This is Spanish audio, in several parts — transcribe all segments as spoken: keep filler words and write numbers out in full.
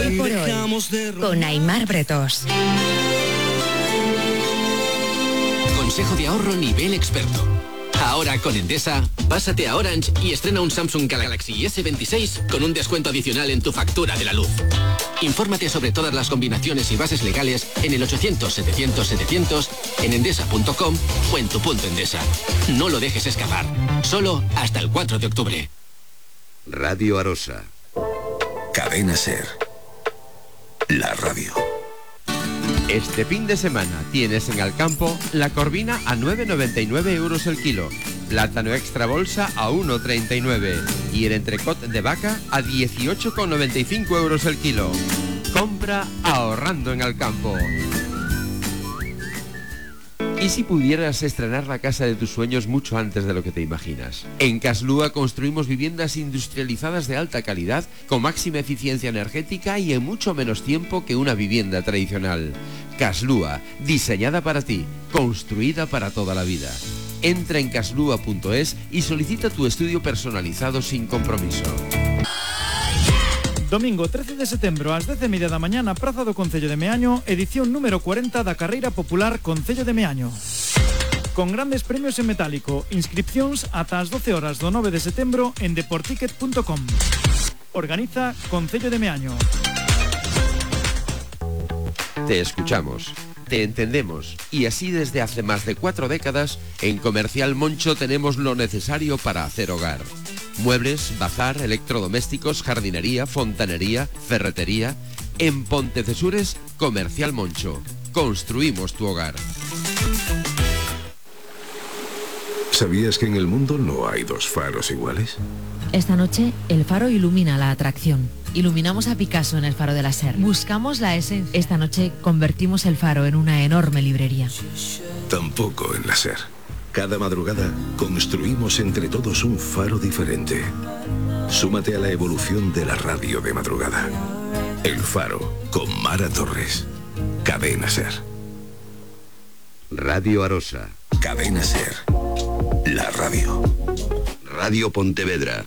Hoy por hoy, con Aimar Bretos. Consejo de ahorro nivel experto. Ahora con Endesa, pásate a Orange y estrena un Samsung Galaxy ese veintiséis con un descuento adicional en tu factura de la luz. Infórmate sobre todas las combinaciones y bases legales en el ochocientos setecientos setecientos, en endesa punto com o en tu punto Endesa. No lo dejes escapar. Solo hasta el cuatro de octubre. Radio Arosa. Cadena Ser. La radio. Este fin de semana tienes en Alcampo la corvina a nueve noventa y nueve euros el kilo, plátano extra bolsa a uno treinta y nueve y el entrecot de vaca a dieciocho noventa y cinco euros el kilo. Compra ahorrando en Alcampo. ¿Y si pudieras estrenar la casa de tus sueños mucho antes de lo que te imaginas? En Caslúa construimos viviendas industrializadas de alta calidad, con máxima eficiencia energética y en mucho menos tiempo que una vivienda tradicional. Caslúa, diseñada para ti, construida para toda la vida. Entra en caslúa punto es y solicita tu estudio personalizado sin compromiso. Domingo trece de setembro ás dez e media da mañá na Praza do Concello de Meaño, edición número cuarenta da Carreira Popular Concello de Meaño. Con grandes premios en metálico, inscripcións ata as doce horas do nove de setembro en deporticket punto com. Organiza Concello de Meaño. Te escuchamos, te entendemos y así desde hace más de cuatro décadas en Comercial Moncho tenemos lo necesario para hacer hogar. Muebles, bazar, electrodomésticos, jardinería, fontanería, ferretería. En Pontecesures, Comercial Moncho. Construimos tu hogar. ¿Sabías que en el mundo no hay dos faros iguales? Esta noche, el faro ilumina la atracción. Iluminamos a Picasso en el faro de la Ser. Buscamos la esencia. Esta noche, convertimos el faro en una enorme librería. Tampoco en la Ser. Cada madrugada construimos entre todos un faro diferente. Súmate a la evolución de la radio de madrugada. El Faro, con Mara Torres. Cadena Ser. Radio Arosa. Cadena Ser. La radio. Radio Pontevedra.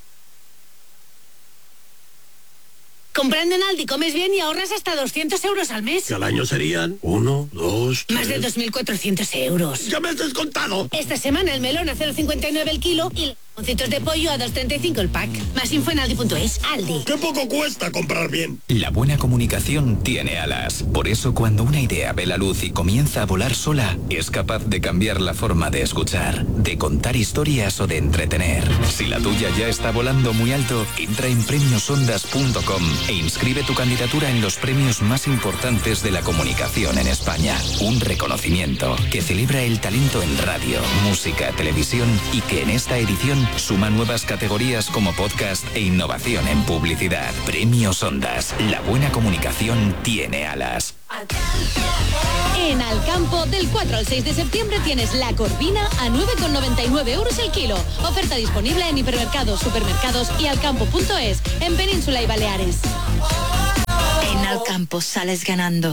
Comprando en Aldi comes bien y ahorras hasta doscientos euros al mes. Que al año serían uno, dos, Más de dos mil cuatrocientos euros. ¡Ya me has descontado! Esta semana el melón a cero coma cincuenta y nueve el kilo y los moncitos de pollo a dos treinta y cinco el pack. Más info en aldi punto es. Aldi. ¡Qué poco cuesta comprar bien! La buena comunicación tiene alas. Por eso cuando una idea ve la luz y comienza a volar sola, es capaz de cambiar la forma de escuchar, de contar historias o de entretener. Si la tuya ya está volando muy alto, entra en premios ondas punto com e inscribe tu candidatura en los premios más importantes de la comunicación en España. Un reconocimiento que celebra el talento en radio, música, televisión y que en esta edición suma nuevas categorías como podcast e innovación en publicidad. Premios Ondas. La buena comunicación tiene alas. En Alcampo, del cuatro al seis de septiembre tienes la corvina a nueve con noventa y nueve euros el kilo. Oferta disponible en hipermercados, supermercados y alcampo punto es, en Península y Baleares. En Alcampo sales ganando.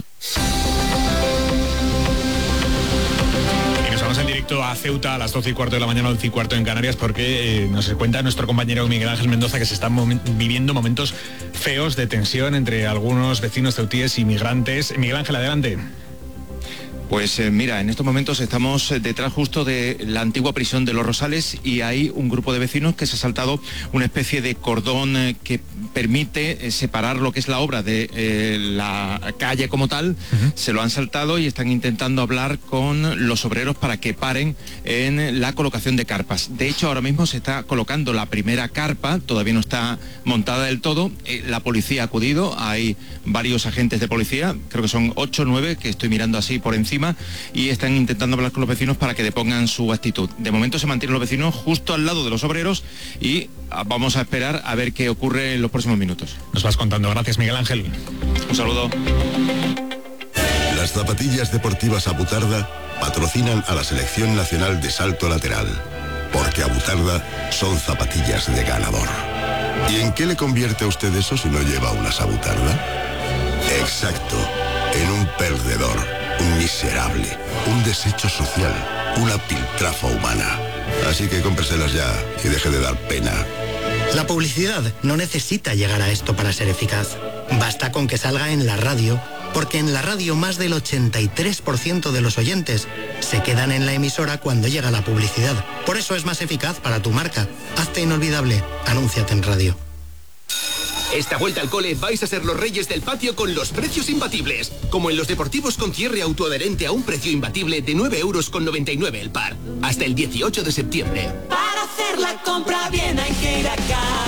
Vamos en directo a Ceuta a las doce y cuarto de la mañana, once y cuarto en Canarias, porque eh, nos cuenta nuestro compañero Miguel Ángel Mendoza que se están momen- viviendo momentos feos de tensión entre algunos vecinos ceutíes y migrantes. Miguel Ángel, adelante. Pues eh, mira, en estos momentos estamos detrás justo de la antigua prisión de Los Rosales y hay un grupo de vecinos que se ha saltado una especie de cordón eh, que permite eh, separar lo que es la obra de eh, la calle como tal. Uh-huh. Se lo han saltado y están intentando hablar con los obreros para que paren en la colocación de carpas. De hecho, ahora mismo se está colocando la primera carpa, todavía no está montada del todo. Eh, la policía ha acudido, hay varios agentes de policía, creo que son ocho o nueve que estoy mirando así por encima, y están intentando hablar con los vecinos para que depongan su actitud. De momento se mantienen los vecinos justo al lado de los obreros y vamos a esperar a ver qué ocurre en los próximos minutos. Nos vas contando. Gracias, Miguel Ángel. Un saludo. Las zapatillas deportivas Abutarda patrocinan a la Selección Nacional de Salto Lateral, porque Abutarda son zapatillas de ganador. ¿Y en qué le convierte a usted eso si no lleva unas Abutarda? Exacto, en un perdedor. Un miserable, un desecho social, una piltrafa humana. Así que cómpreselas ya y deje de dar pena. La publicidad no necesita llegar a esto para ser eficaz. Basta con que salga en la radio, porque en la radio más del ochenta y tres por ciento de los oyentes se quedan en la emisora cuando llega la publicidad. Por eso es más eficaz para tu marca. Hazte inolvidable. Anúnciate en radio. Esta vuelta al cole vais a ser los reyes del patio con los precios imbatibles. Como en los deportivos con cierre autoadherente a un precio imbatible de nueve euros con noventa y nueve el par. Hasta el dieciocho de septiembre. Para hacer la compra bien hay que ir a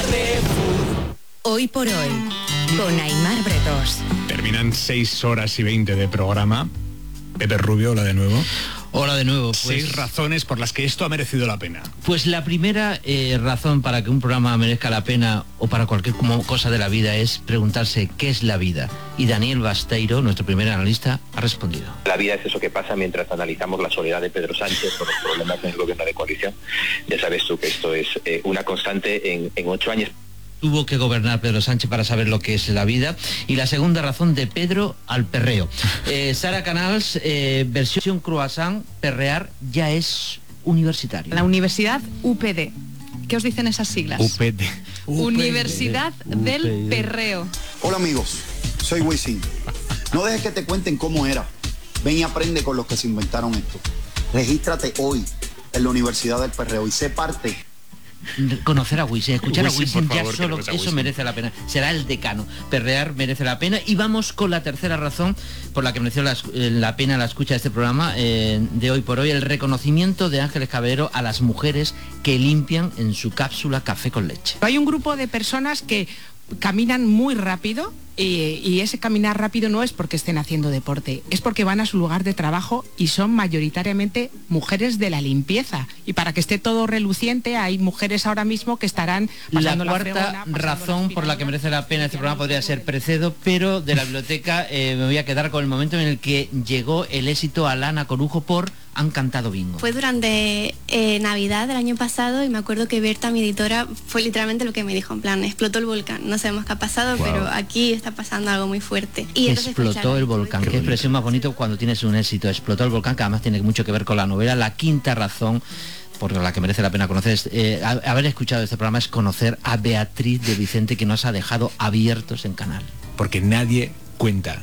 Carrefour. Hoy por hoy, con Aimar Bretos. Terminan seis horas y veinte de programa. Pepe Rubio, hola de nuevo. Hola de nuevo. Pues, Seis razones por las que esto ha merecido la pena. Pues la primera eh, razón para que un programa merezca la pena o para cualquier como cosa de la vida es preguntarse qué es la vida. Y Daniel Basteiro, nuestro primer analista, ha respondido. La vida es eso que pasa mientras analizamos la soledad de Pedro Sánchez con los problemas en el gobierno de coalición. Ya sabes tú que esto es eh, una constante en, en ocho años. Tuvo que gobernar Pedro Sánchez para saber lo que es la vida. Y la segunda razón, de Pedro al perreo. Eh, Sara Canals, eh, versión croissant, perrear ya es universitario. La Universidad U P D. ¿Qué os dicen esas siglas? U P D. Universidad U P D. del Perreo. Hola amigos, soy Wisin. No dejes que te cuenten cómo era. Ven y aprende con los que se inventaron esto. Regístrate hoy en la Universidad del Perreo y sé parte. Conocer a Wisin, escuchar Wisin, a Wisin, por favor, ya solo que no eso merece la pena. Será el decano. Perrear merece la pena. Y vamos con la tercera razón por la que mereció la, la pena la escucha de este programa eh, de hoy por hoy, el reconocimiento de Ángeles Caballero a las mujeres que limpian en su cápsula café con leche. Hay un grupo de personas que caminan muy rápido y, y ese caminar rápido no es porque estén haciendo deporte, es porque van a su lugar de trabajo y son mayoritariamente mujeres de la limpieza. Y para que esté todo reluciente hay mujeres ahora mismo que estarán pasando la la cuarta fregona, pasando razón por la que merece la pena este programa podría ser Precedo, pero de la biblioteca eh, me voy a quedar con el momento en el que llegó el éxito a Lana Corujo por Han cantado bingo. Fue durante eh, Navidad del año pasado y me acuerdo que Berta, mi editora, fue literalmente lo que me dijo, en plan, explotó el volcán. No sabemos qué ha pasado, wow, pero aquí está pasando algo muy fuerte. Y explotó el volcán, qué, qué expresión más bonito cuando tienes un éxito. Explotó el volcán, que además tiene mucho que ver con la novela. La quinta razón por la que merece la pena conocer, es, eh, haber escuchado este programa es conocer a Beatriz de Vicente, que nos ha dejado abiertos en canal. Porque nadie cuenta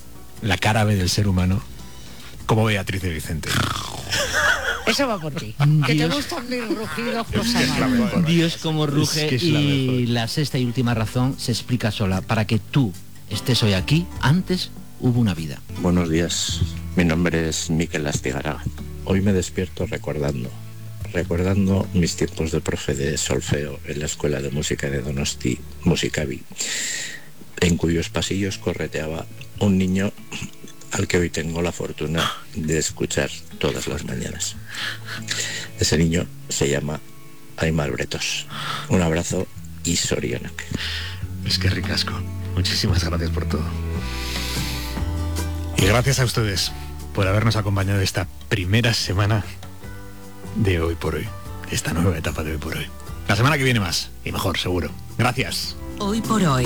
la cara B del ser humano como Beatriz de Vicente. Eso va por ti. Que te gustan mis rugidos, cosa es mala. Dios como ruge. Es que es la y la sexta y última razón se explica sola. Para que tú estés hoy aquí, antes hubo una vida. Buenos días, mi nombre es Miquel Astigaraga. Hoy me despierto recordando, recordando mis tiempos de profe de solfeo en la Escuela de Música de Donosti, Musicavi, en cuyos pasillos correteaba un niño al que hoy tengo la fortuna de escuchar todas las mañanas. Ese niño se llama Aimar Bretos. Un abrazo y sorionak. Es que ricasco. Muchísimas gracias por todo. Y gracias a ustedes por habernos acompañado esta primera semana de Hoy por Hoy. Esta nueva etapa de Hoy por Hoy. La semana que viene más y mejor, seguro. Gracias. Hoy por Hoy.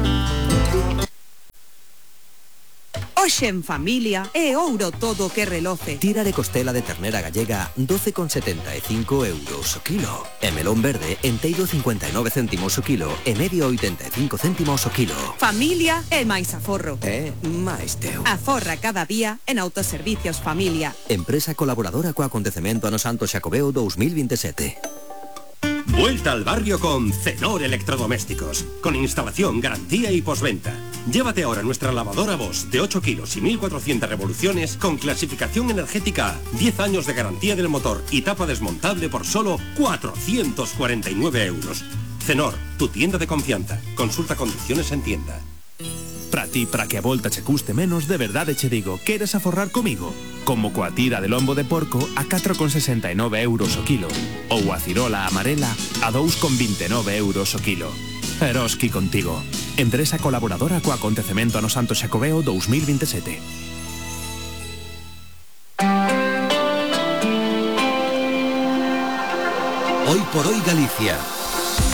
Hoxe en familia é ouro todo que reloce. Tira de costela de ternera gallega doce con setenta e cinco euros o kilo. E melón verde enteiro cincuenta e nove céntimos o kilo e medio oitenta e cinco céntimos o kilo. Familia é máis aforro. É máis teu. Aforra cada día en Autoservicios Familia. Empresa colaboradora co acontecemento ano Santo Xacobeo dos mil veintisiete. Vuelta al barrio con Cenor Electrodomésticos, con instalación, garantía y postventa. Llévate ahora nuestra lavadora Bosch de ocho kilos y mil cuatrocientas revoluciones con clasificación energética A, diez años de garantía del motor y tapa desmontable por solo cuatrocientos cuarenta y nueve euros. Cenor, tu tienda de confianza. Consulta condiciones en tienda. Para ti, para que a volta che custe menos, de verdade che digo, queres aforrar comigo? Como coa tira de lombo de porco a catro con sesenta e nove euros o kilo, ou a cirola amarela a dous con vinte e nove euros o kilo. Eroski contigo. Empresa colaboradora co acontecemento ano Santo Xacobeo dos mil veintisiete. Hoy por Hoy Galicia.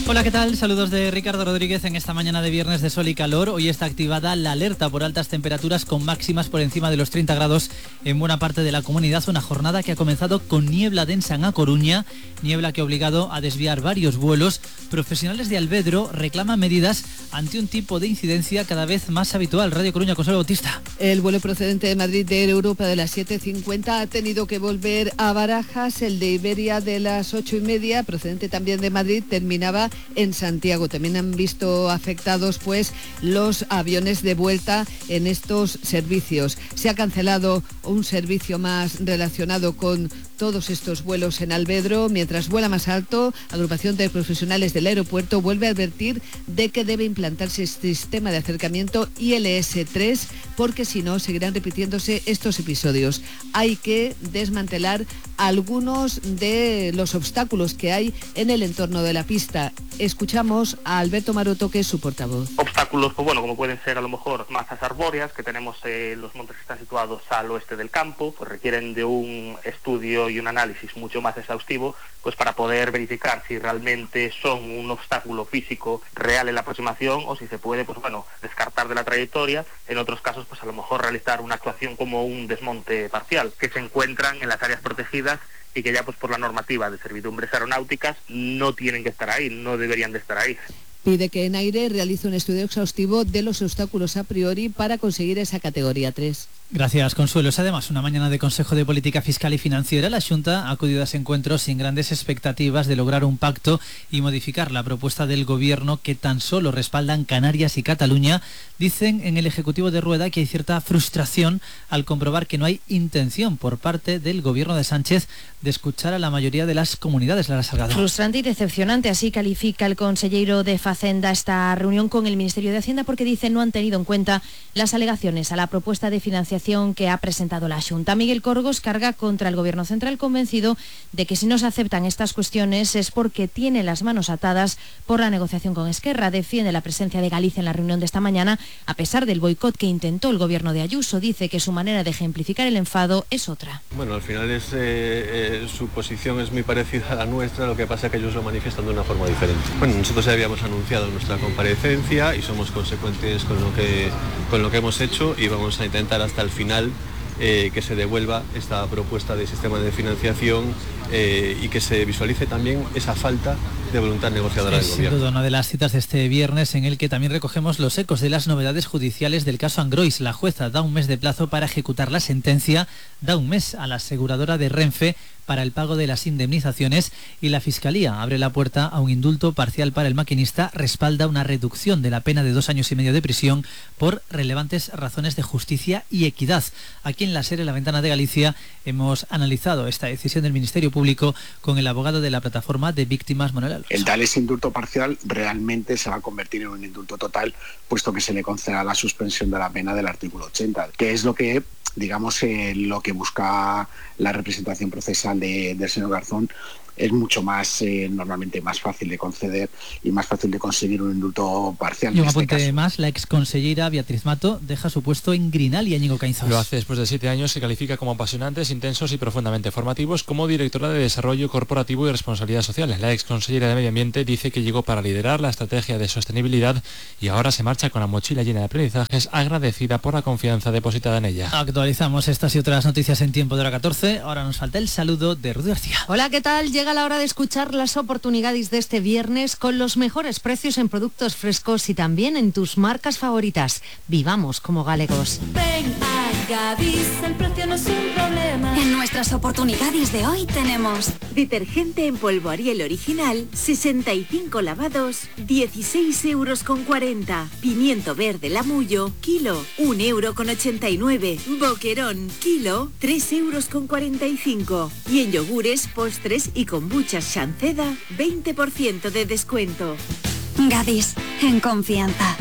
Hola, ¿qué tal? Saludos de Ricardo Rodríguez en esta mañana de viernes de sol y calor. Hoy está activada la alerta por altas temperaturas con máximas por encima de los treinta grados en buena parte de la comunidad. Una jornada que ha comenzado con niebla densa en A Coruña, niebla que ha obligado a desviar varios vuelos. Profesionales de Alvedro reclaman medidas ante un tipo de incidencia cada vez más habitual. Radio Coruña, Consuelo Bautista. El vuelo procedente de Madrid de Air Europa de las siete cincuenta ha tenido que volver a Barajas. El de Iberia de las ocho y media, procedente también de Madrid, terminaba en Santiago. También han visto afectados pues los aviones de vuelta en estos servicios. Se ha cancelado un servicio más relacionado con todos estos vuelos en Alvedro. Mientras vuela más alto, agrupación de profesionales del aeropuerto vuelve a advertir de que debe implantarse este sistema de acercamiento I L S tres, porque si no seguirán repitiéndose estos episodios. Hay que desmantelar algunos de los obstáculos que hay en el entorno de la pista. Escuchamos a Alberto Maroto, que es su portavoz. Obstáculos, pues bueno, como pueden ser a lo mejor masas arbóreas que tenemos en eh, los montes que están situados al oeste del campo, pues requieren de un estudio y un análisis mucho más exhaustivo, pues para poder verificar si realmente son un obstáculo físico real en la aproximación o si se puede, pues bueno, descartar de la trayectoria. En otros casos, pues a lo mejor realizar una actuación como un desmonte parcial, que se encuentran en las áreas protegidas y que ya pues por la normativa de servidumbres aeronáuticas no tienen que estar ahí, no deberían de estar ahí. Pide que ENAIRE realice un estudio exhaustivo de los obstáculos a priori para conseguir esa categoría tres. Gracias, Consuelo. Es además una mañana de Consejo de Política Fiscal y Financiera. La Xunta ha acudido a ese encuentro sin grandes expectativas de lograr un pacto y modificar la propuesta del Gobierno que tan solo respaldan Canarias y Cataluña. Dicen en el Ejecutivo de Rueda que hay cierta frustración al comprobar que no hay intención por parte del Gobierno de Sánchez de escuchar a la mayoría de las comunidades. Lara Salgado. Frustrante y decepcionante, así califica el consejero de Facenda esta reunión con el Ministerio de Hacienda, porque dice no han tenido en cuenta las alegaciones a la propuesta de financiación que ha presentado la Xunta. Miguel Corgos carga contra el Gobierno central, convencido de que si no se aceptan estas cuestiones es porque tiene las manos atadas por la negociación con Esquerra. Defiende la presencia de Galicia en la reunión de esta mañana, a pesar del boicot que intentó el Gobierno de Ayuso. Dice que su manera de ejemplificar el enfado es otra. Bueno, al final es, eh, eh, su posición es muy parecida a la nuestra, lo que pasa es que ellos lo manifiestan de una forma diferente. Bueno, nosotros ya habíamos anunciado nuestra comparecencia y somos consecuentes con lo que, con lo que hemos hecho, y vamos a intentar hasta el final eh, que se devuelva esta propuesta de sistema de financiación eh, y que se visualice también esa falta de voluntad negociadora del Gobierno. Sin duda, una de las citas de este viernes en el que también recogemos los ecos de las novedades judiciales del caso Angrois. La jueza da un mes de plazo para ejecutar la sentencia, da un mes a la aseguradora de Renfe para el pago de las indemnizaciones, y la Fiscalía abre la puerta a un indulto parcial para el maquinista, respalda una reducción de la pena de dos años y medio de prisión por relevantes razones de justicia y equidad. Aquí en la serie La Ventana de Galicia hemos analizado esta decisión del Ministerio Público con el abogado de la plataforma de víctimas, Manuel Alonso. El dar ese indulto parcial realmente se va a convertir en un indulto total, puesto que se le concederá la suspensión de la pena del artículo ochenta, que es lo que digamos, eh, lo que busca la representación procesal de, del señor Garzón. Es mucho más, eh, normalmente más fácil de conceder y más fácil de conseguir un indulto parcial. Y un en apunte este caso. más, la exconsellera Beatriz Mato deja su puesto en Grinal y Íñigo Caínzos. Lo hace después de siete años, se califica como apasionantes, intensos y profundamente formativos como directora de Desarrollo Corporativo y Responsabilidad Social. La exconsellera de Medio Ambiente dice que llegó para liderar la estrategia de sostenibilidad y ahora se marcha con la mochila llena de aprendizajes, agradecida por la confianza depositada en ella. Actualizamos estas y otras noticias en tiempo de hora catorce. Ahora nos falta el saludo de Rudy García. Hola, ¿qué tal? Llega la hora de escuchar las oportunidades de este viernes con los mejores precios en productos frescos y también en tus marcas favoritas. Vivamos como galegos. Ven a Gadis, el precio no es un problema. En nuestras oportunidades de hoy tenemos detergente en polvo Ariel original, sesenta y cinco lavados, dieciséis euros con cuarenta. Pimiento verde Lamullo, kilo, un euro con ochenta y nueve. Boquerón, kilo, tres euros con cuarenta y cinco. Y en yogures, postres y kombuchas Chanceda, veinte por ciento de descuento. Gadis, en confianza.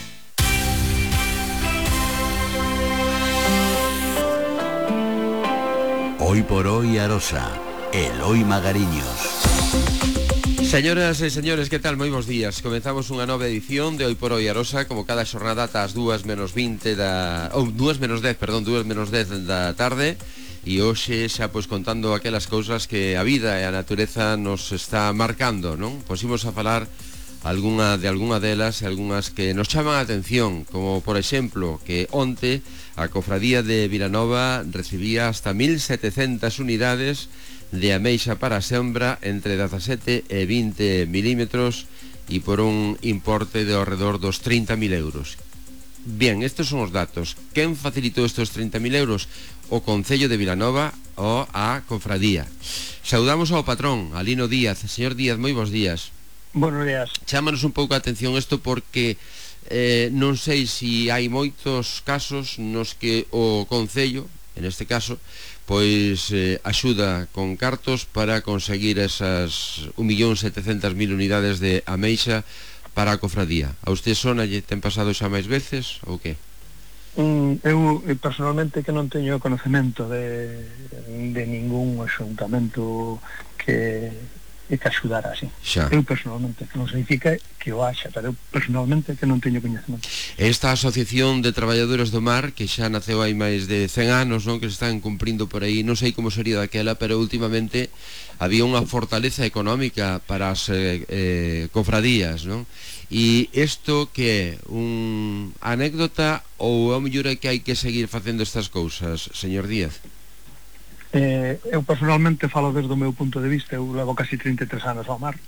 Hoy por hoy Arosa, Eloi Magariños. Señoras e señores, que tal? Moi bons días. Comenzamos unha nova edición de Hoy por Hoy Arosa, como cada xornada ás dúas menos vinte da... ou dúas menos dez, perdón, dúas menos dez da tarde. E hoxe xa pois contando aquelas cousas que a vida e a natureza nos está marcando, non? Pois imos a falar algunha de algunha delas, algunhas que nos chaman a atención, como por exemplo que onte a Cofradía de Vilanova recibía hasta mil setecentas unidades de ameixa para a sembra entre dezasete e vinte milímetros e por un importe de ao redor dos trinta mil euros. Bien, estes son os datos. Quen facilitou estes trinta mil euros? O Concello de Vilanova ou a Cofradía. Saudamos ao patrón, Alino Díaz. Señor Díaz, moi bons días. Buenos días. Chámanos un pouco a atención isto porque eh, non sei se hai moitos casos nos que o Concello, en este caso, pois eh, axuda con cartos para conseguir esas un millón setecentas mil unidades de ameixa para a Cofradía. A usted sona lle ten pasado xa máis veces ou que? Mm, eu personalmente que non teño conocemento de, de ningún axuntamento que e que axudara así. Xa. Eu personalmente, que non significa que o haxa, pero eu personalmente que non teño coñecemento. Esta Asociación de Traballadores do Mar, que xa naceu hai máis de cen anos, non, que se están cumprindo por aí, non sei como sería daquela, pero últimamente había unha fortaleza económica para as eh, eh, cofradías, non? E isto que é un anécdota ou a mellor é que hai que seguir facendo estas cousas, señor Díaz? Eh, eu personalmente falo desde o meu punto de vista. Eu levo casi trinta e tres anos ao mar.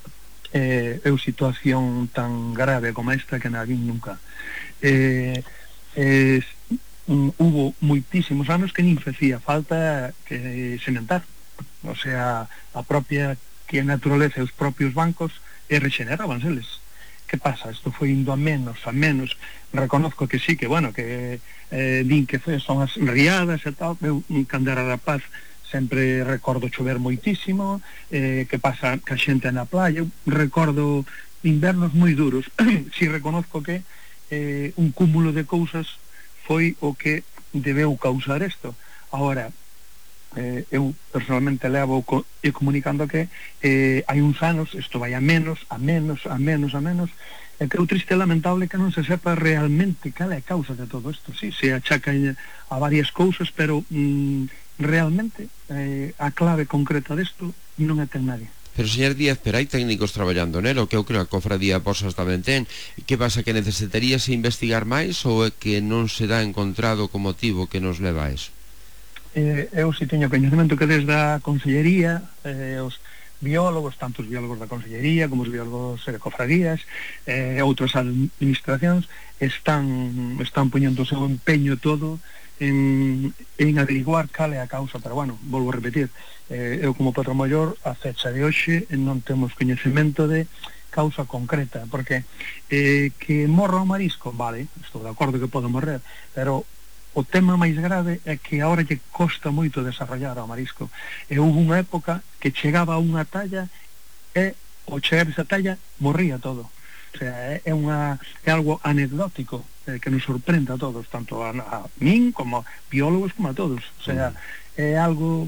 Eh, eu situación tan grave como esta que na vin nunca. Eh, eh, um, hubo moitísimos anos que nin facía falta que sementar. O sea, a propia que a naturaleza e os propios bancos e regeneraban eles. Que pasa? Isto foi indo a menos, a menos. Reconozco que sí, que bueno, que eh, din que foi, son as riadas e tal. Eu, cando era rapaz, sempre recordo chover moitísimo, eh, que pasa que a xente na playa. Eu recordo invernos moi duros. Si reconozco que eh, un cúmulo de cousas foi o que debeu causar isto. Agora, eh, eu personalmente levo co e comunicando que eh, hai uns anos isto vai a menos, a menos, a menos, a menos, e que é o triste e lamentable que non se sepa realmente cal é a causa de todo isto. Sí, se achaca a varias cousas, pero mm, realmente eh, a clave concreta disto non é ten nadie. Pero, señor Díaz, pero hai técnicos traballando nelo, que eu creo que a Cofradía Posas tamén ten. Que pasa, que necesitaríase investigar máis ou é que non se dá encontrado co motivo que nos leva a eso? Eh, eu si teño coñecemento que desde a Consellería, eh, os biólogos, tanto os biólogos da Consellería como os biólogos de cofradías, eh, outras administracións, están, están poñendo o seu empeño todo en, en averiguar cal é a causa. Pero bueno, volvo a repetir, eh, eu como patrón maior, a fecha de hoxe non temos coñecemento de causa concreta, porque eh, que morra o marisco, vale, estou de acordo que pode morrer, pero o tema máis grave é que agora lle costa moito desarrollar o marisco. E houve unha época que chegaba a unha talla e ao chegar esa talla morría todo. O sea, é, unha, é algo anecdótico eh, que nos sorprende a todos, tanto a, a min como a biólogos como a todos. O sea, é algo,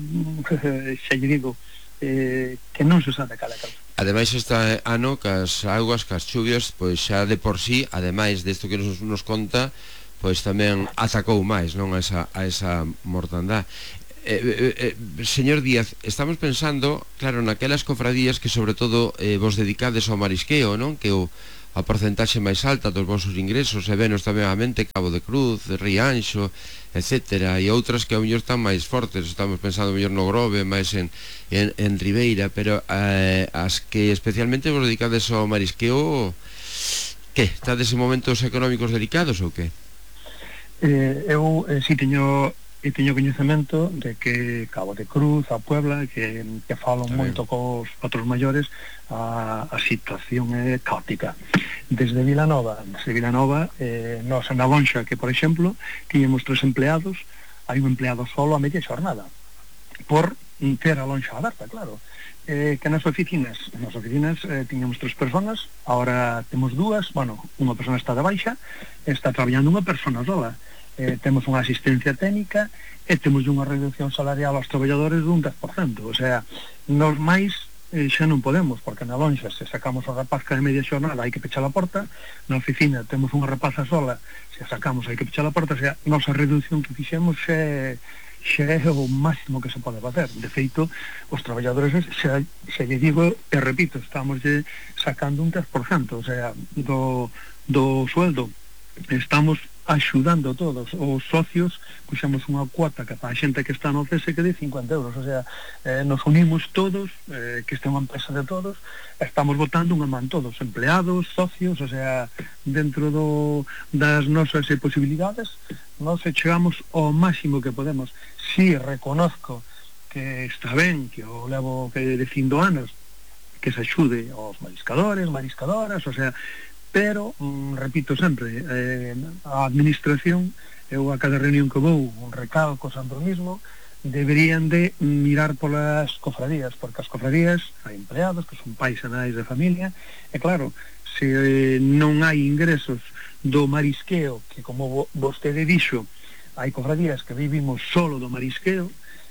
xa lle digo, eh, que non se sabe cal é a causa. Ademais, este ano, cas augas, cas chuvias, pois xa de por sí, ademais desto que nos, nos conta, pois tamén atacou máis, non, a esa, a esa mortandad. Eh, eh, eh, señor Díaz, estamos pensando, claro, naquelas cofradías que sobre todo eh, vos dedicades ao marisqueo, non? Que o, a porcentaxe máis alta dos vosos ingresos, e venos tamén a mente Cabo de Cruz, Rianxo, etcétera, e outras que ao mellor están máis fortes. Estamos pensando ao mellor no Grove, máis en, en, en Ribeira, pero eh, as que especialmente vos dedicades ao marisqueo, que? Estades en momentos económicos delicados ou que? Eh, eu eh, si teño e teño coñecemento de que Cabo de Cruz, a Puebla, que, que falo moito cos patros maiores, a, a situación é caótica. Desde Vilanova, desde Vilanova, eh, nos en a lonxa, que por exemplo, tiñemos tres empleados, hai un empleado solo a media xornada, por ter a lonxa aberta, claro. Eh, que nas oficinas, nas oficinas eh, tiñamos tres personas, agora temos dúas, bueno, unha persona está de baixa, está traballando unha persona sola. Eh, temos unha asistencia técnica e temos unha reducción salarial aos traballadores dun dez por cento. O sea, nos máis eh, xa non podemos, porque na lonxa se sacamos a rapazca de media xornada hai que pechar a porta, na oficina temos unha rapaza sola, se a sacamos hai que pechar a porta. O sea, nosa reducción que fixemos é, xa é o máximo que se pode facer. De feito, os traballadores xa, xa lle digo e repito, estamos sacando un dez por ciento, o sea, do, do sueldo. Estamos axudando todos os socios, puxamos unha cuota que para a xente que está no C S que de cincuenta euros, o sea, eh, nos unimos todos, eh, que esta é unha empresa de todos, estamos botando unha man todos, empleados, socios, o sea, dentro do, das nosas eh, posibilidades, nos chegamos ao máximo que podemos. Si reconozco que está ben, que o levo que de cindo anos, que se axude aos mariscadores, mariscadoras, o sea, pero, mm, repito sempre, eh, a administración, eu a cada reunión que vou, un recalco sempre o mismo, deberían de mirar polas cofradías, porque as cofradías hai empleados que son pais e nais de familia, e claro, se eh, non hai ingresos do marisqueo, que como vo, vostede dixo, hai cofradías que vivimos solo do marisqueo,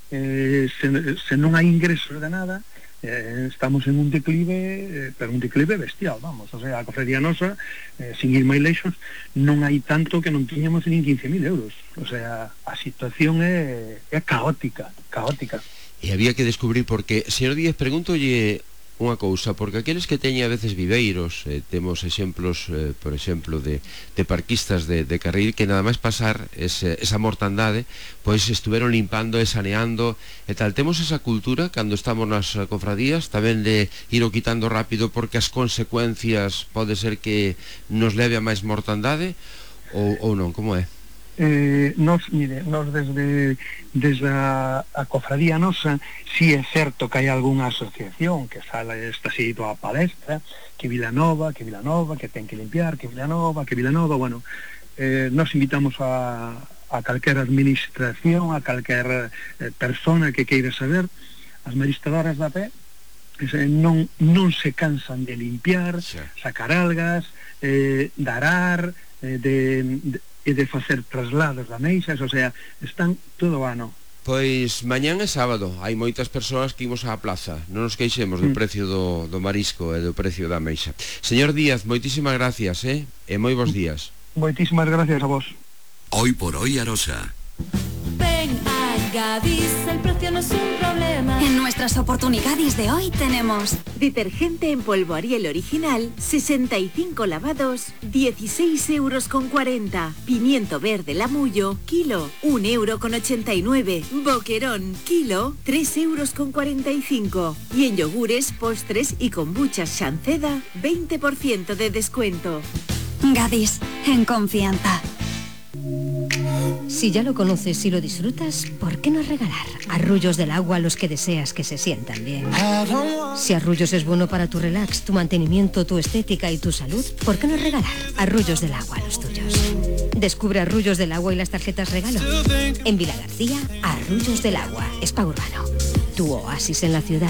eh, se, se non hai ingresos de nada, Eh, estamos en un declive, eh, pero un declive bestial, vamos, o sea, a cofradía nosa, eh, sin ir máis leixos, non hai tanto que non tiñamos nin quince mil euros, o sea, a situación é, é caótica, caótica. E había que descubrir porque, señor Díaz, pregúntolle unha cousa, porque aqueles que teñen a veces viveiros, eh, temos exemplos, eh, por exemplo, de, de parquistas de, de carril que nada máis pasar ese, esa mortandade, pois estuveron limpando e saneando e tal. Temos esa cultura, cando estamos nas cofradías, tamén de ir o quitando rápido porque as consecuencias pode ser que nos leve a máis mortandade, ou, ou non, como é? Eh, nos, mire, nos desde desde a, a cofradía nosa, si é certo que hai algunha asociación que sala está seguido a palestra, que Vilanova, que Vilanova, que ten que limpiar, que Vilanova, que Vilanova, bueno, eh, nos invitamos a, a calquera administración, a calquera eh, persona que queira saber, as mariscadoras da pé, eh, non, non se cansan de limpiar, sí, sacar algas, eh, darar, eh, de... de e de facer traslados da meixas, o sea, están todo o ano. Pois mañán é sábado, hai moitas persoas que imos á plaza, non nos queixemos do precio do, do marisco e do precio da meixa. Señor Díaz, moitísimas gracias, eh? E moi bons días. Moitísimas gracias a vos. Hoy por hoy Arosa. Ven a Gadis, el precio no es un problema. En nuestras oportunidades de hoy tenemos detergente en polvo Ariel original, sesenta y cinco lavados, dieciséis euros con cuarenta. Pimiento verde Lamullo, kilo, un euro con ochenta y nueve. Boquerón, kilo, tres euros con cuarenta y cinco. Y en yogures, postres y kombuchas Shanceda, veinte por ciento de descuento. Gadis, en confianza. Si ya lo conoces y lo disfrutas, ¿por qué no regalar Arrullos del Agua a los que deseas que se sientan bien? Si Arrullos es bueno para tu relax, tu mantenimiento, tu estética y tu salud, ¿por qué no regalar Arrullos del Agua a los tuyos? Descubre Arrullos del Agua y las tarjetas regalo. En Vila García, Arrullos del Agua, Spa Urbano, tu oasis en la ciudad.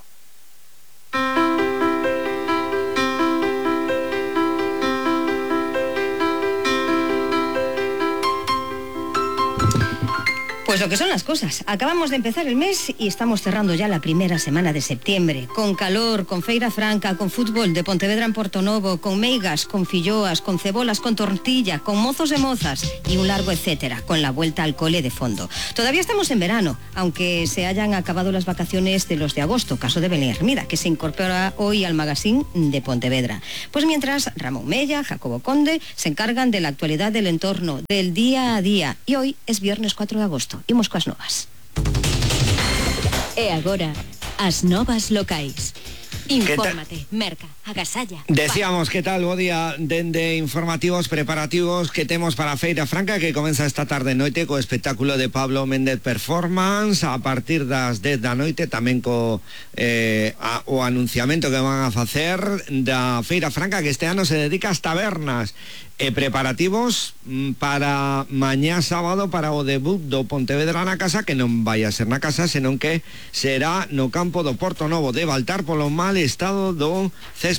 Pues lo que son las cosas. Acabamos de empezar el mes y estamos cerrando ya la primera semana de septiembre. Con calor, con feira franca, con fútbol de Pontevedra en Portonovo, con meigas, con filloas, con cebolas, con tortilla, con mozos de mozas y un largo etcétera, con la vuelta al cole de fondo. Todavía estamos en verano, aunque se hayan acabado las vacaciones de los de agosto, caso de Belén Hermida, que se incorpora hoy al magazín de Pontevedra. Pues mientras, Ramón Mella, Jacobo Conde, se encargan de la actualidad del entorno, del día a día. Y hoy es viernes cuatro de agosto. Imos coas novas. E agora, as novas locais. Infórmate, merca, agasalla. Decíamos, ¿qué tal? Bo día dende informativos preparativos que temos para a Feira Franca que comeza esta tarde noite co espectáculo de Pablo Méndez Performance a partir das dez da noite, tamén co eh, a, o anunciamento que van a facer da Feira Franca que este ano se dedica ás tabernas. E preparativos para mañá sábado para o debut do Pontevedra na casa, que non vai a ser na casa, senón que será no campo do Portonovo de Baltar polo mal estado do céspede.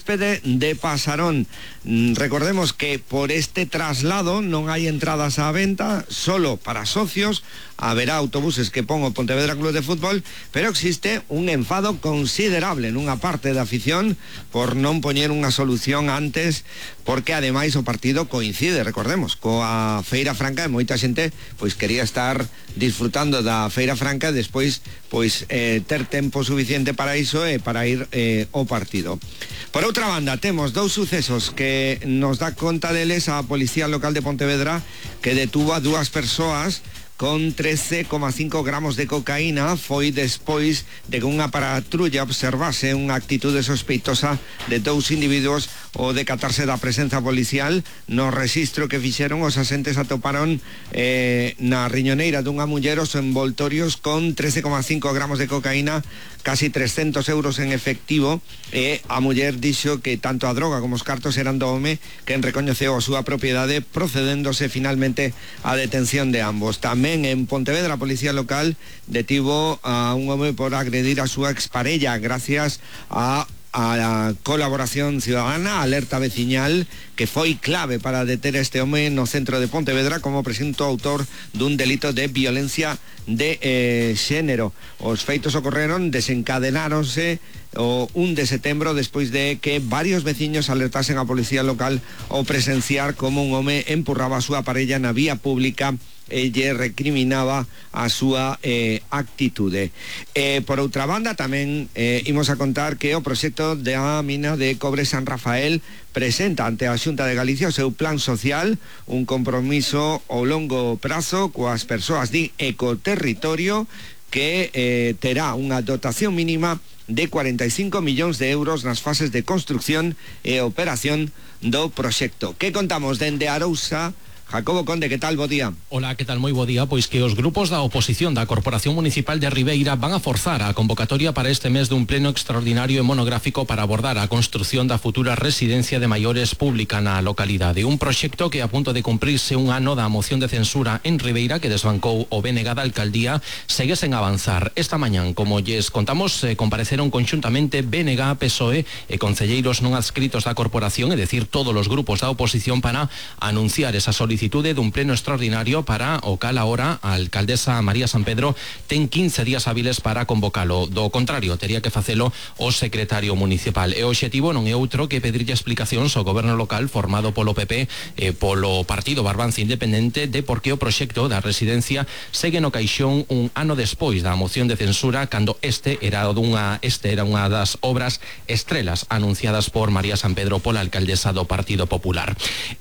céspede de Pasarón. Mm, recordemos que por este traslado non hai entradas á venta, solo para socios. Haberá autobuses que pon o Pontevedra Club de Fútbol, pero existe un enfado considerable nunha parte da afición por non poñer unha solución antes, porque ademais o partido coincide, recordemos, coa Feira Franca, e moita xente pois quería estar disfrutando da Feira Franca e despois pois eh, ter tempo suficiente para iso e para ir eh, ao partido. Por outra banda, temos dous sucesos que nos dá conta deles a Policía Local de Pontevedra, que detuvo a dúas persoas con trece coma cinco gramos de cocaína. Foi despois de que unha patrulla observase unha actitude sospeitosa de dous individuos. O decatarse da presenza policial no registro que fixeron, os asentes atoparon eh, na riñoneira dunha muller os envoltorios con trece coma cinco gramos de cocaína, casi trescentos euros en efectivo, e a muller dixo que tanto a droga como os cartos eran do home, quen recoñeceu a súa propiedade, procedéndose finalmente a detención de ambos. Tamén en Pontevedra, a Policía Local detivo a un home por agredir a súa exparella gracias a a la colaboración ciudadana, alerta veciñal, que foi clave para deter este home no centro de Pontevedra como presunto autor dun delito de violencia de eh, xénero. Os feitos ocorreron, desencadenáronse o un de setembro despois de que varios veciños alertasen a Policía Local ao presenciar como un home empurraba a súa parella na vía pública e lle recriminaba a súa eh, actitude. Eh, por outra banda, tamén eh, imos a contar que o proxecto da mina de cobre San Rafael presenta ante a Xunta de Galicia o seu plan social, un compromiso ao longo prazo coas persoas de ecoterritorio, que eh, terá unha dotación mínima de cuarenta e cinco millóns de euros nas fases de construcción e operación do proxecto. Que contamos dende Arousa? Jacobo Conde, que tal? Bo día. Hola, que tal? Moi bo día. Pois que os grupos da oposición da Corporación Municipal de Ribeira van a forzar a convocatoria para este mes dun pleno extraordinario e monográfico para abordar a construción da futura residencia de maiores pública na localidade. Un proxecto que a punto de cumprirse un ano da moción de censura en Ribeira que desbancou o B N G da alcaldía segue sen avanzar. Esta mañán, como lles contamos, eh, compareceron conxuntamente B N G, P S O E e concelleiros non adscritos da corporación, é dicir, todos os grupos da oposición, para anunciar esa solicitud dun pleno extraordinario para o cal ahora a alcaldesa María San Pedro ten quince días hábiles para convocalo. Do contrario, tería que facelo o secretario municipal. E o obxectivo non é outro que pedirlle explicacións ao goberno local formado polo P P e polo Partido Barbanza Independente de por que o proxecto da residencia segue no caixón un ano despois da moción de censura, cando este era dunha este era unha das obras estrelas anunciadas por María San Pedro, pola alcaldesa do Partido Popular.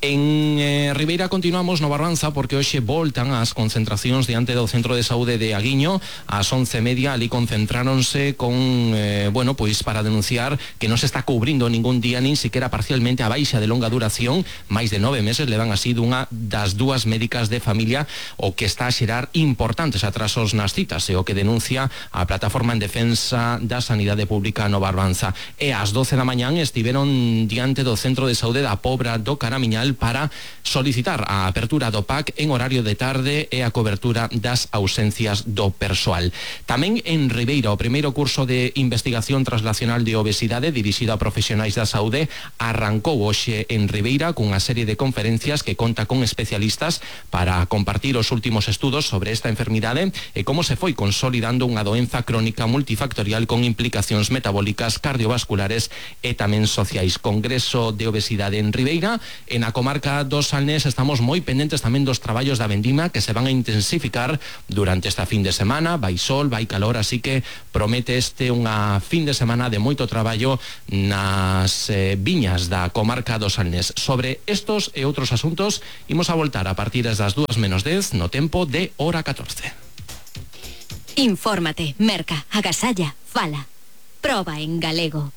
En eh, Ribeira continuamos no Barbanza porque hoxe voltan as concentracións diante do Centro de Saúde de Aguiño. Ás once e media ali concentráronse con, eh, bueno, pois para denunciar que non se está cubrindo ningún día nin siquiera parcialmente a baixa de longa duración. Máis de nove meses levan así dunha das dúas médicas de familia, o que está a xerar importantes atrasos nas citas, e o que denuncia a Plataforma en Defensa da Sanidade Pública no Barbanza. E ás doce da mañán estiveron diante do Centro de Saúde da Pobra do Caramiñal para solicitar a apertura do P A C en horario de tarde e a cobertura das ausencias do persoal. Tamén en Ribeira, o primeiro curso de investigación translacional de obesidade dirixido a profesionais da saúde arrancou hoxe en Ribeira cunha serie de conferencias que conta con especialistas para compartir os últimos estudos sobre esta enfermidade e como se foi consolidando unha doenza crónica multifactorial con implicacións metabólicas, cardiovasculares e tamén sociais. Congreso de obesidade en Ribeira. En a comarca do Salnés estamos moi pendentes tamén dos traballos da vendima que se van a intensificar durante esta fin de semana. Vai sol, vai calor, así que promete este unha fin de semana de moito traballo nas eh, viñas da comarca do Salnés. Sobre estos e outros asuntos imos a voltar a partir das dúas menos dez no tempo de hora catorce. Infórmate, merca, agasalla, fala. Proba en galego.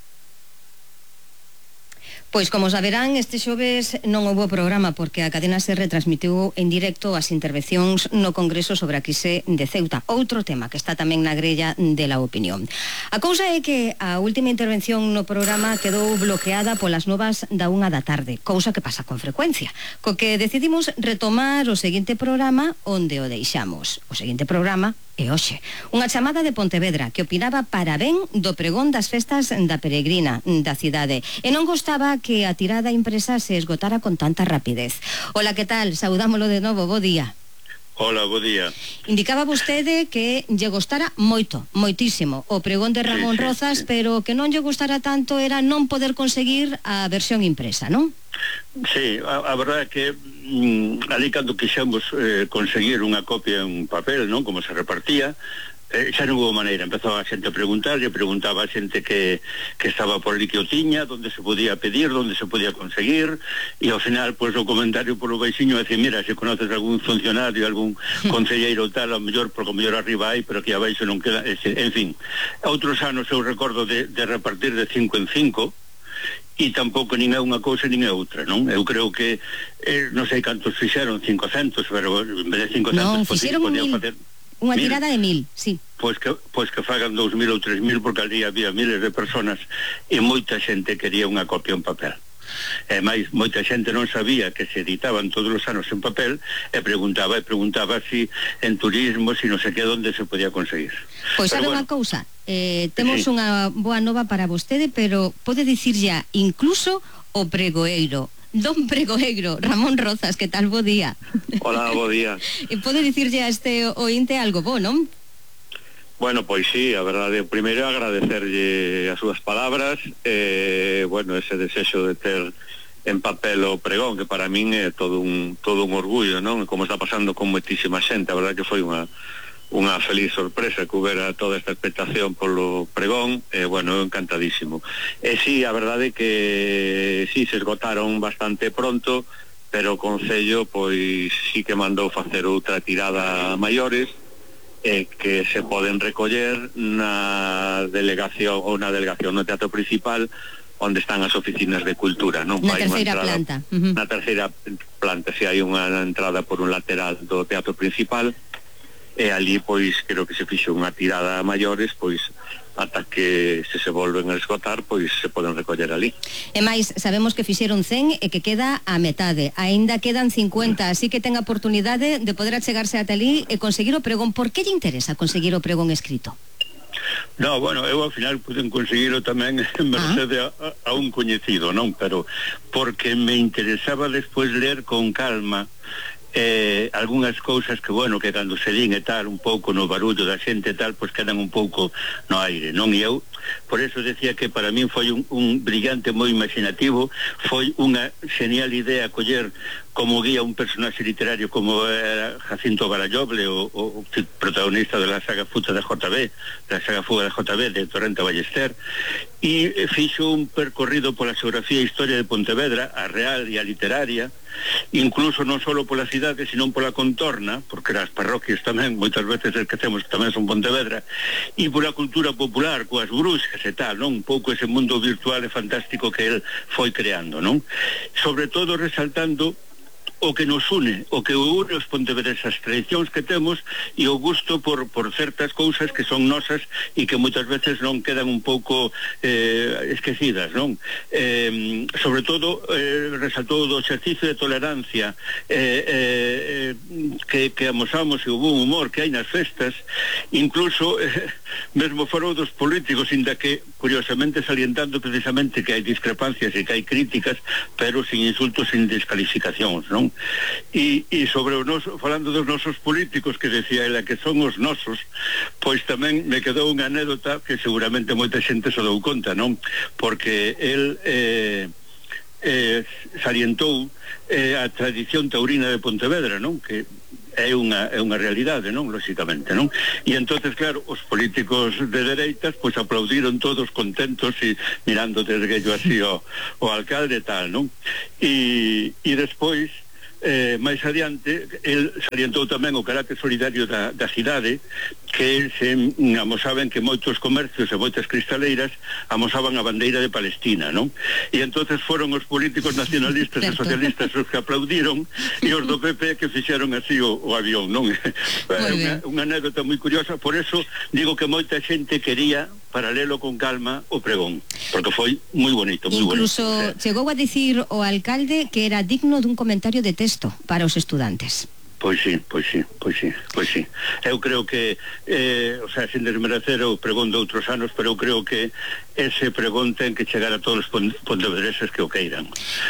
Pois como saberán, este xoves non houbo programa porque a cadena SER retransmitiu en directo as intervencións no Congreso sobre a crise de Ceuta, outro tema que está tamén na grella de la opinión. A cousa é que a última intervención no programa quedou bloqueada polas novas da unha da tarde, cousa que pasa con frecuencia, co que decidimos retomar o seguinte programa onde o deixamos. O seguinte programa e hoxe. Unha chamada de Pontevedra que opinaba para ben do pregón das festas da peregrina da cidade e non gostaba que a tirada impresa se esgotara con tanta rapidez. Ola, que tal? Saudámolo de novo, bo día. Hola, bo día. Indicaba vostede que lle gostara moito, moitísimo, o pregón de Ramón sí, sí, Rozas, sí. Pero que non lle gostara tanto era non poder conseguir a versión impresa, non? Sí, a, a verdade é que mm, ali cando quixemos eh, conseguir unha copia en papel, non, como se repartía, eh, xa non houve maneira. Empezaba a xente a preguntar, e preguntaba a xente que, que estaba por ali que o tiña, onde se podía pedir, onde se podía conseguir, e ao final, pois, o comentario polo baixinho decía, mira, se conoces algún funcionario, algún concelleiro tal, ao mellor, porque ao mellor arriba hai, pero aquí abaixo non queda, ese, en fin. Outros anos eu recordo de, de repartir de cinco en cinco, e tampouco nin é unha cousa nin é outra, non? Eu creo que eh, non sei cantos fixeron, cincocentos, pero en vez de cincocentos non, fixeron un mil, facer... unha mil? Tirada de mil, sí. Pois que, pois que fagan dous mil ou tres mil, porque ali había miles de personas e moita xente quería unha copia en papel. E máis, moita xente non sabía que se editaban todos os anos en papel e preguntaba, e preguntaba si en turismo, si non sei que, onde se podía conseguir. Pois sabe bueno, unha cousa, eh, temos sí. unha boa nova para vostede, pero pode dicir ya incluso o pregoeiro. Don Pregoeiro, Ramón Rozas, que tal, bo día? Hola, bo día. E pode dicirlle a este ointe algo bo, non? Bueno, pois sí, a verdade, primeiro agradecerlle as súas palabras, eh, bueno, ese desexo de ter en papel o pregón, que para min é todo un todo un orgullo, non? Como está pasando con moitísima xente, a verdade que foi unha unha feliz sorpresa que houbera toda esta expectación polo pregón, e, bueno, encantadísimo. E sí, a verdade que sí, se esgotaron bastante pronto, pero o Concello, pois, sí que mandou facer outra tirada a maiores, eh, que se poden recoller na delegación ou na delegación no teatro principal, onde están as oficinas de cultura, non? Na terceira entrada, planta. Uh-huh. Na terceira planta, se hai unha entrada por un lateral do teatro principal, e ali, pois, creo que se fixo unha tirada a maiores, pois, ata que se se volven a esgotar, pois se poden recoller ali. E máis, sabemos que fixeron cen e que queda a metade, aínda quedan cincuenta, así que ten a oportunidade de poder achegarse ata ali e conseguir o pregón. Por que lle interesa conseguir o pregón escrito? No, bueno, eu ao final puden conseguirlo tamén mercede ah. a, a un coñecido, non? Pero porque me interesaba despois ler con calma eh, algunhas cousas que, bueno, que cando se din e tal, un pouco no barullo da xente e tal, pois quedan un pouco no aire, non? E eu, por eso decía que para min foi un, un brillante moi imaginativo, foi unha genial idea coller como guía un personaxe literario como era Jacinto Baralloble, o, o, o protagonista de la saga Fuga de J B, la saga Fuga de J B de Torrente Ballester, e fixo un percorrido pola xeografía e historia de Pontevedra, a real e a literaria, incluso non só pola cidade, sino pola contorna, porque as parroquias tamén, moitas veces esquecemos que tamén son Pontevedra, e pola cultura popular, coas bruxas e tal, non? Un pouco ese mundo virtual e fantástico que el foi creando, non? Sobre todo resaltando o que nos une, o que une os pontevedreses, as tradicións que temos e o gusto por, por certas cousas que son nosas e que moitas veces non quedan un pouco eh, esquecidas, non? Eh, sobre todo eh, resaltou do exercicio de tolerancia eh, eh, que, que amosamos e o bom humor que hai nas festas, incluso eh, mesmo foron dos políticos, inda que curiosamente salientando precisamente que hai discrepancias e que hai críticas, pero sin insultos, sin descalificacións, non? E, e sobre o noso, falando dos nosos políticos, que decía ela que son os nosos, pois tamén me quedou unha anécdota que seguramente moita xente se dou conta, non? Porque el eh, eh, salientou eh, a tradición taurina de Pontevedra, non? Que é unha, é unha realidade, non? Lóxicamente, non? E entonces, claro, os políticos de dereitas pois aplaudiron todos contentos e mirando desde yo así o, o alcalde e tal, non? E, e despois Eh, máis adiante, el salientou tamén o carácter solidario da, da cidade, que se amosaban que moitos comercios e moitas cristaleiras amosaban a bandeira de Palestina, non? E entonces foron os políticos nacionalistas e socialistas os que aplaudiron e os do P P que fixeron así o, o avión, non? unha, unha anécdota moi curiosa, por eso digo que moita xente quería paralelo con calma o pregón, porque foi moi bonito, moi Incluso bonito. Chegou a dicir o alcalde que era digno dun comentario de texto para os estudantes. Pois sí, pois sí, pois sí, pois sí. Eu creo que, eh, o sea, sin desmerecer o pregón de outros anos, pero eu creo que ese pregón ten que chegar a todos os pontevedreses que o queiran.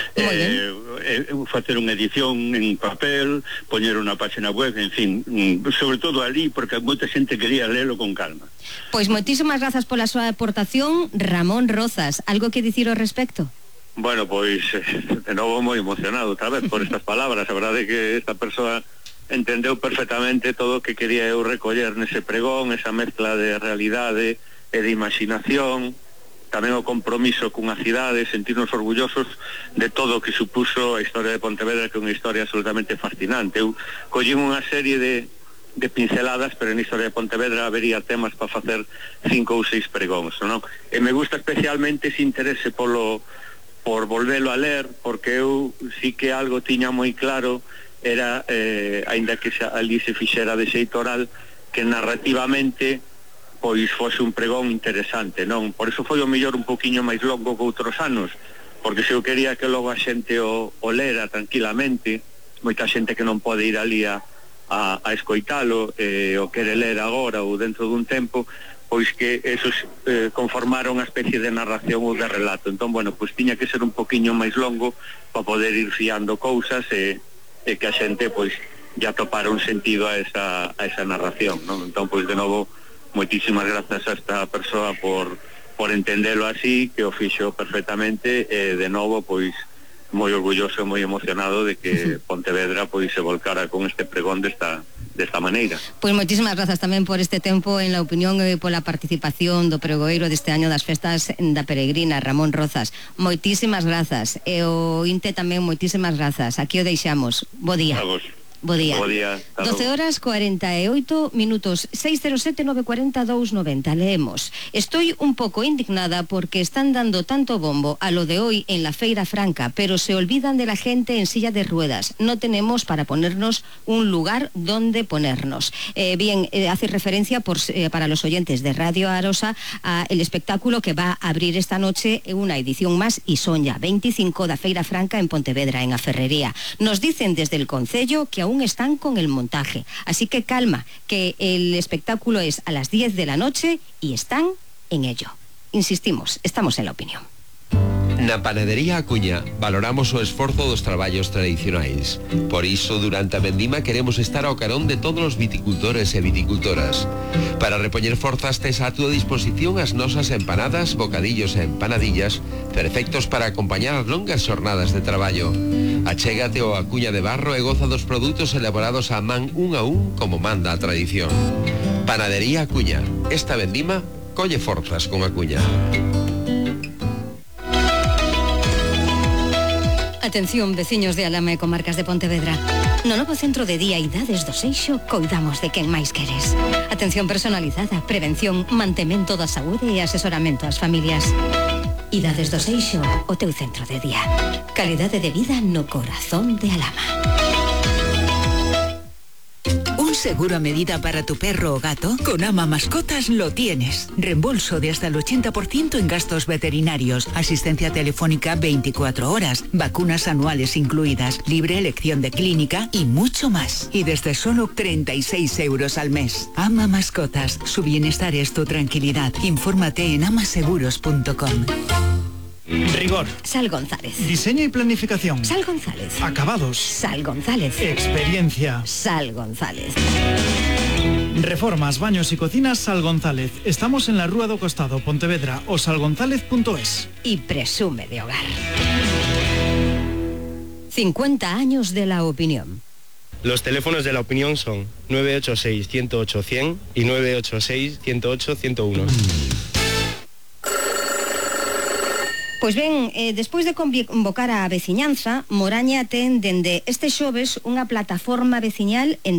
Eh, eh, facer unha edición en papel, poñer unha página web, en fin, sobre todo ali, porque moita xente quería lelo con calma. Pois moitísimas grazas pola súa aportación, Ramón Rozas. Algo que dicir ao respecto? Bueno, pois, de novo moi emocionado, tal vez, por estas palabras. A verdade é que esta persoa entendeu perfectamente todo o que quería eu recoller nese pregón, esa mezcla de realidade e de imaginación, tamén o compromiso cunha cidade, sentirnos orgullosos de todo o que supuso a historia de Pontevedra, que é unha historia absolutamente fascinante. Eu collín unha serie de, de pinceladas, pero en historia de Pontevedra habería temas para facer cinco ou seis pregóns, non? E me gusta especialmente ese interese polo, por volvelo a ler, porque eu sí que algo tiña moi claro, era, eh, aínda que xa, ali se fixera de xeito oral, que narrativamente pois fose un pregón interesante, non? Por eso foi o mellor un poquinho máis longo que outros anos, porque se eu quería que logo a xente o, o lera tranquilamente, moita xente que non pode ir ali a, a, a escoitalo, eh, o quere ler agora ou dentro dun tempo, pois que esos eh, conformaron unha especie de narración ou de relato. Entón, bueno, pois tiña que ser un poquinho máis longo para poder ir fiando cousas e, e que a xente, pois, ya topara un sentido a esa, a esa narración, non? Entón, pois, de novo, moitísimas grazas a esta persoa por, por entendelo así, que o fixo perfectamente, e de novo, pois, moi orgulloso e moi emocionado de que Pontevedra pois se volcara con este pregón desta desta maneira. Pois moitísimas grazas tamén por este tempo en la opinión e pola participación do pregoeiro deste año das festas da Peregrina, Ramón Rozas. Moitísimas grazas. E o Inte tamén moitísimas grazas. Aquí o deixamos. Bo día. A vos. Bo día. Bo día. doce horas cuarenta e oito minutos. seis cero sete nove cuatro cero dous noventa. Leemos. Estoy un poco indignada porque están dando tanto bombo a lo de hoy en la Feira Franca, pero se olvidan de la gente en silla de ruedas. No tenemos para ponernos un lugar donde ponernos. Eh, bien, eh, hace referencia por, eh, para los oyentes de Radio Arosa a el espectáculo que va a abrir esta noche una edición más, y son ya veinticinco da Feira Franca en Pontevedra, en a Ferrería. Nos dicen desde el Concello que aún están con el montaje, así que calma, que el espectáculo es a las diez de la noche y están en ello. Insistimos, estamos en la opinión. Na Panadería Acuña valoramos o esforzo dos traballos tradicionais. Por iso, durante a vendima queremos estar ao carón de todos os viticultores e viticultoras. Para repoñer forzas tes a túa disposición as nosas empanadas, bocadillos e empanadillas, perfectos para acompañar as longas xornadas de traballo. Achégate ao Acuña de Barro e goza dos produtos elaborados a man un a un como manda a tradición. Panadería Acuña. Esta vendima colle forzas con Acuña. Atención, veciños de Alama e comarcas de Pontevedra. No novo centro de día Idades do Seixo coidamos de quen máis queres. Atención personalizada, prevención, mantemento da saúde e asesoramento ás familias. Idades do Seixo, o teu centro de día. Calidade de vida no corazón de Alama. ¿Un seguro a medida para tu perro o gato? Con Ama Mascotas lo tienes. Reembolso de hasta el ochenta por ciento en gastos veterinarios, asistencia telefónica veinticuatro horas, vacunas anuales incluidas, libre elección de clínica y mucho más. Y desde solo treinta y seis euros al mes. Ama Mascotas, su bienestar es tu tranquilidad. Infórmate en amaseguros punto com. Rigor. Sal González. Diseño y planificación. Sal González. Acabados. Sal González. Experiencia. Sal González. Reformas, baños y cocinas Sal González. Estamos en la Rúa do Costado, Pontevedra, o salgonzález punto es. Y presume de hogar. cincuenta años de la opinión. Los teléfonos de la opinión son nueve ocho seis, uno cero ocho, cien y nueve ocho seis, uno cero ocho, ciento uno. Pois ben, eh, despois de convocar a veciñanza, Moraña ten dende este xoves unha plataforma veciñal en